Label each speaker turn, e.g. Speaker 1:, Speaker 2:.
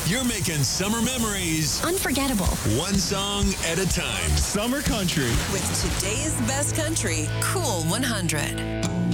Speaker 1: You're making summer memories
Speaker 2: Unforgettable.
Speaker 1: one song at a time.
Speaker 3: Summer Country.
Speaker 4: With today's best country, Cool 100.